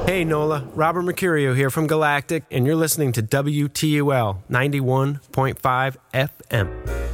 Hey Nola, Robert Mercurio here from Galactic, and you're listening to WTUL 91.5 FM.